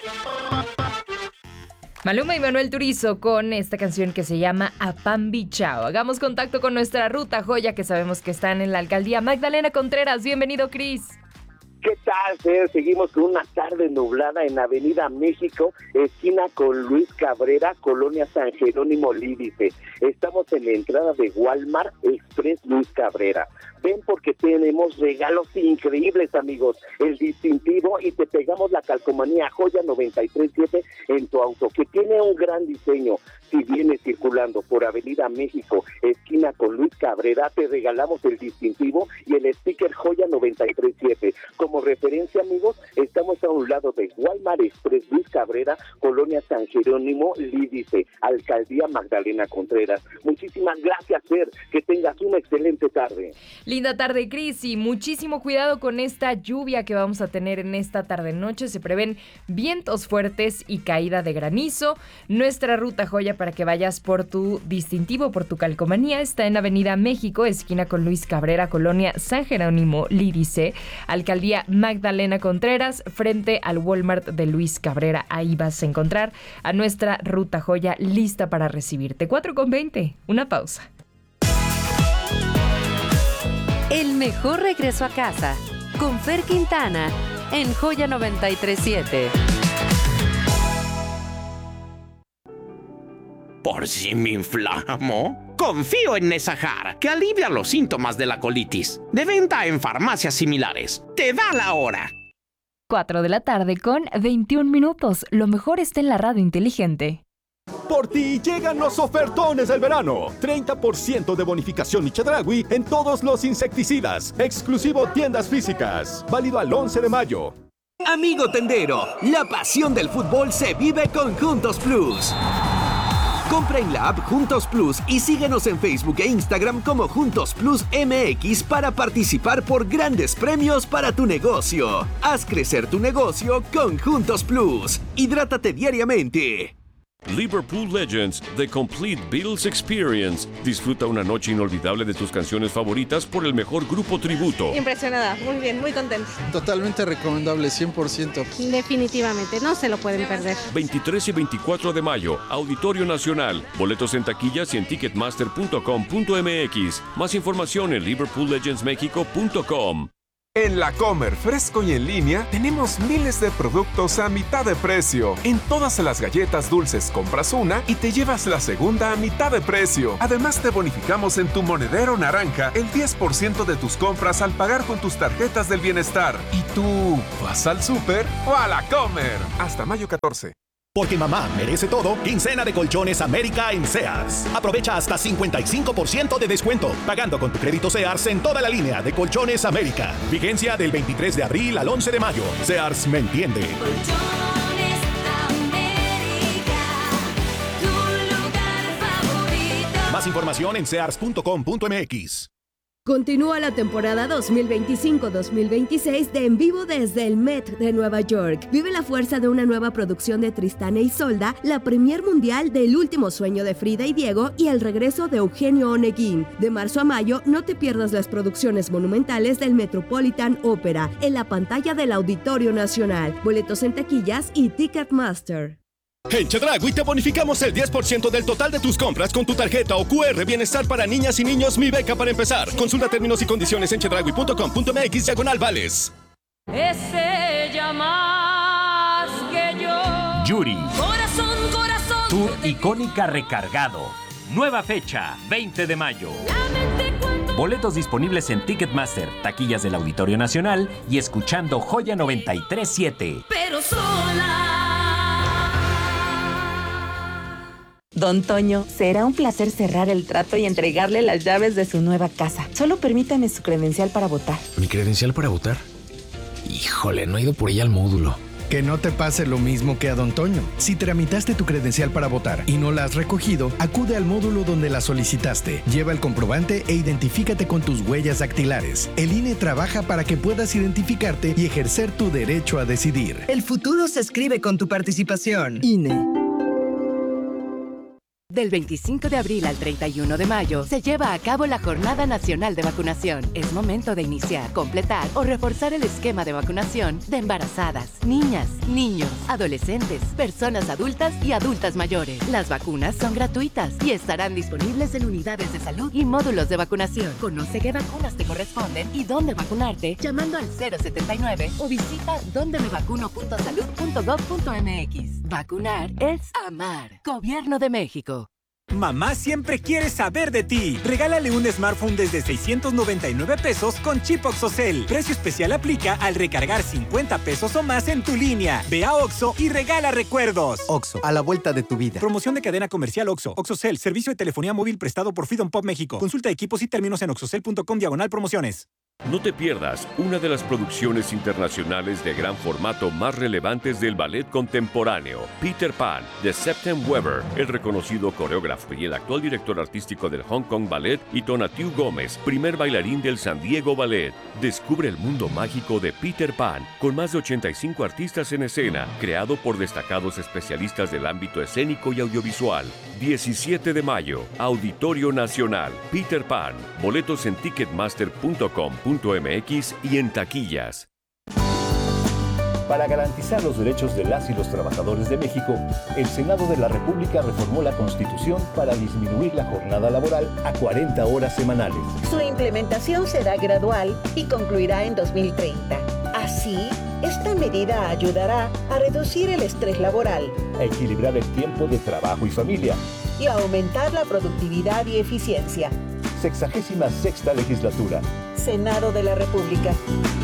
Maluma y Manuel Turizo con esta canción que se llama Apambichao. Hagamos contacto con nuestra ruta joya que sabemos que están en la alcaldía. Magdalena Contreras, bienvenido, Cris. ¿Qué tal, Fer? Seguimos con una tarde nublada en Avenida México, esquina con Luis Cabrera, Colonia San Jerónimo Lídice. Estamos en la entrada de Walmart Express Luis Cabrera. Ven porque tenemos regalos increíbles, amigos. El distintivo y te pegamos la calcomanía Joya 937 en tu auto, que tiene un gran diseño. Si vienes circulando por Avenida México, esquina con Luis Cabrera, te regalamos el distintivo y el sticker Joya 937. Como referencia, amigos, estamos a un lado de Walmart Express Luis Cabrera, Colonia San Jerónimo Lídice, Alcaldía Magdalena Contreras. Muchísimas gracias, Fer. Que tengas una excelente tarde. Linda tarde, Cris, y muchísimo cuidado con esta lluvia que vamos a tener en esta tarde-noche. Se prevén vientos fuertes y caída de granizo. Nuestra ruta joya para que vayas por tu distintivo, por tu calcomanía, está en Avenida México, esquina con Luis Cabrera, Colonia San Jerónimo Lídice, Alcaldía Magdalena Contreras, frente al Walmart de Luis Cabrera. Ahí vas a encontrar a nuestra ruta joya lista para recibirte. 4:20, una pausa. El mejor regreso a casa, con Fer Quintana, en Joya 937. ¿Por si me inflamo? Confío en Nesajar, que alivia los síntomas de la colitis. De venta en farmacias similares. Te da la hora. 4 de la tarde con 21 minutos. Lo mejor está en la radio inteligente. Por ti llegan los ofertones del verano. 30% de bonificación y Chedraui en todos los insecticidas. Exclusivo tiendas físicas. Válido al 11 de mayo. Amigo tendero, la pasión del fútbol se vive con Juntos Plus. Compra en la app Juntos Plus y síguenos en Facebook e Instagram como Juntos Plus MX para participar por grandes premios para tu negocio. Haz crecer tu negocio con Juntos Plus. Hidrátate diariamente. Liverpool Legends, The Complete Beatles Experience. Disfruta una noche inolvidable de tus canciones favoritas por el mejor grupo tributo. Impresionada, muy bien, muy contenta. Totalmente recomendable, 100%. Definitivamente, no se lo pueden perder. 23 y 24 de mayo, Auditorio Nacional. Boletos en taquillas y en ticketmaster.com.mx. Más información en liverpoollegendsmexico.com. En La Comer, fresco y en línea, tenemos miles de productos a mitad de precio. En todas las galletas dulces compras una y te llevas la segunda a mitad de precio. Además, te bonificamos en tu monedero naranja el 10% de tus compras al pagar con tus tarjetas del bienestar. ¿Y tú vas al súper o a La Comer? Hasta mayo 14. Porque mamá merece todo, quincena de Colchones América en Sears. Aprovecha hasta 55% de descuento, pagando con tu crédito Sears en toda la línea de Colchones América. Vigencia del 23 de abril al 11 de mayo. Sears me entiende. Colchones América, tu lugar favorito. Más información en sears.com.mx. Continúa la temporada 2025-2026 de En Vivo desde el Met de Nueva York. Vive la fuerza de una nueva producción de Tristán e Isolda, la premier mundial del Último Sueño de Frida y Diego y el regreso de Eugenio Oneguín. De marzo a mayo, no te pierdas las producciones monumentales del Metropolitan Opera en la pantalla del Auditorio Nacional. Boletos en taquillas y Ticketmaster. En Chedraui te bonificamos el 10% del total de tus compras con tu tarjeta o QR Bienestar para niñas y niños Mi Beca para empezar. Consulta términos y condiciones en chedraui.com.mx/vales. Es ella más que yo. Yuri. Corazón, corazón. Tour icónica recargado. Nueva fecha, 20 de mayo. Boletos disponibles en Ticketmaster, taquillas del Auditorio Nacional y escuchando Joya 937. Pero sola. Don Toño, será un placer cerrar el trato y entregarle las llaves de su nueva casa. Solo permítame su credencial para votar. ¿Mi credencial para votar? Híjole, no he ido por ella al módulo. Que no te pase lo mismo que a Don Toño. Si tramitaste tu credencial para votar y no la has recogido, acude al módulo donde la solicitaste. Lleva el comprobante e identifícate con tus huellas dactilares. El INE trabaja para que puedas identificarte y ejercer tu derecho a decidir. El futuro se escribe con tu participación. INE. Del 25 de abril al 31 de mayo se lleva a cabo la Jornada Nacional de Vacunación. Es momento de iniciar, completar o reforzar el esquema de vacunación de embarazadas, niñas, niños, adolescentes, personas adultas y adultas mayores. Las vacunas son gratuitas y estarán disponibles en unidades de salud y módulos de vacunación. Conoce qué vacunas te corresponden y dónde vacunarte llamando al 079 o visita dondemevacuno.salud.gov.mx. Vacunar es amar. Gobierno de México. Mamá siempre quiere saber de ti. Regálale un smartphone desde 699 pesos con chip OXXOCEL. Precio especial aplica al recargar 50 pesos o más en tu línea. Ve a OXXO y regala recuerdos. OXXO, a la vuelta de tu vida. Promoción de cadena comercial OXXO. OXXOCEL, servicio de telefonía móvil prestado por Freedom Pop México. Consulta equipos y términos en oxxocel.com/promociones. No te pierdas una de las producciones internacionales de gran formato más relevantes del ballet contemporáneo, Peter Pan, de Septem Weber, el reconocido coreógrafo y el actual director artístico del Hong Kong Ballet, y Tonatiuh Gómez, primer bailarín del San Diego Ballet. Descubre el mundo mágico de Peter Pan, con más de 85 artistas en escena, creado por destacados especialistas del ámbito escénico y audiovisual. 17 de mayo, Auditorio Nacional, Peter Pan. Boletos en ticketmaster.com.mx y en taquillas. Para garantizar los derechos de las y los trabajadores de México, el Senado de la República reformó la Constitución para disminuir la jornada laboral a 40 horas semanales. Su implementación será gradual y concluirá en 2030. Así, esta medida ayudará a reducir el estrés laboral, a equilibrar el tiempo de trabajo y familia y a aumentar la productividad y eficiencia. 66ª legislatura. Senado de la República.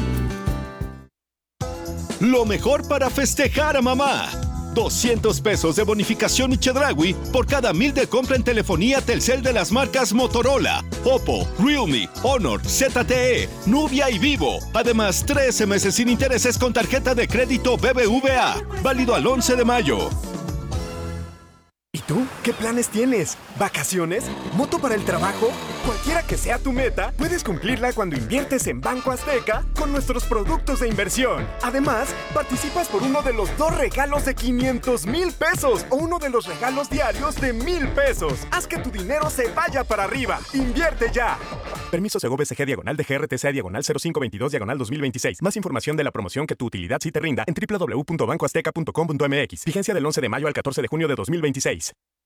Lo mejor para festejar a mamá. 200 pesos de bonificación y Chedraui por cada 1000 de compra en telefonía Telcel de las marcas Motorola, Oppo, Realme, Honor, ZTE, Nubia y Vivo. Además, 13 meses sin intereses con tarjeta de crédito BBVA. Válido al 11 de mayo. ¿Y tú? ¿Qué planes tienes? ¿Vacaciones? ¿Moto para el trabajo? Cualquiera que sea tu meta, puedes cumplirla cuando inviertes en Banco Azteca con nuestros productos de inversión. Además, participas por uno de los 2 regalos de 500,000 pesos o uno de los regalos diarios de 1,000 pesos. Haz que tu dinero se vaya para arriba. ¡Invierte ya! Permiso Segov SG /DGRTC/0522/2026. Más información de la promoción que tu utilidad sí te rinda en www.bancoazteca.com.mx. Vigencia del 11 de mayo al 14 de junio de 2026.